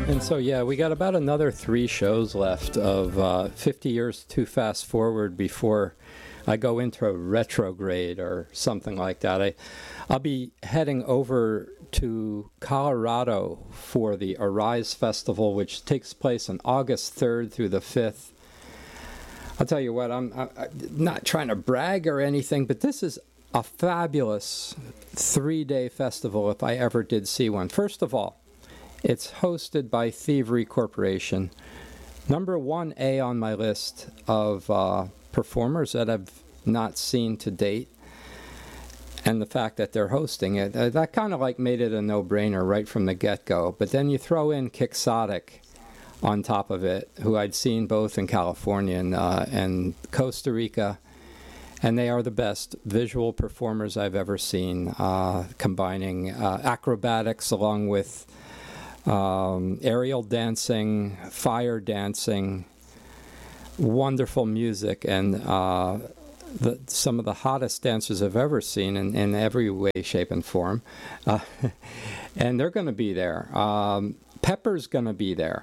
And so, yeah, we got about another 3 shows left of 50 years to fast forward before I go into a retrograde or something like that. I'll be heading over to Colorado for the Arise Festival, which takes place on August 3rd through the 5th. I'll tell you what, I'm not trying to brag or anything, but this is a fabulous 3-day festival if I ever did see one. First of all, it's hosted by Thievery Corporation. Number 1A on my list of performers that I've not seen to date. And the fact that they're hosting it, that kind of like made it a no-brainer right from the get-go. But then you throw in Quixotic on top of it, who I'd seen both in California and Costa Rica. And they are the best visual performers I've ever seen, combining acrobatics along with aerial dancing, fire dancing, wonderful music, and some of the hottest dancers I've ever seen in every way, shape, and form. And they're going to be there. Pepper's going to be there.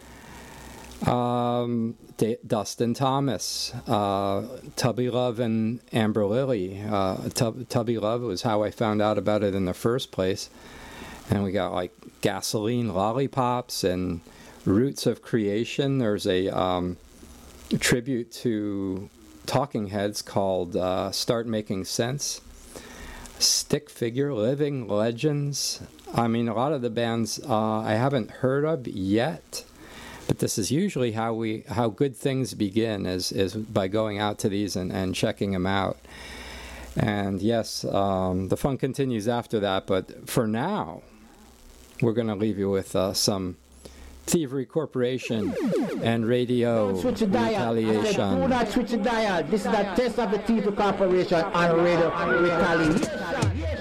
Dustin Thomas, Tubby Love, and Amber Lily. Tubby Love was how I found out about it in the first place. And we got like Gasoline Lollipops and Roots of Creation. There's a tribute to Talking Heads called Start Making Sense. Stick Figure, Living Legends. I mean, a lot of the bands I haven't heard of yet, but this is usually how good things begin is by going out to these and checking them out. And yes, the fun continues after that, but for now, we're going to leave you with some Thievery Corporation and Radio Retaliation. Do not switch the dial. This is the test of the Thievery Corporation on Radio Retaliation.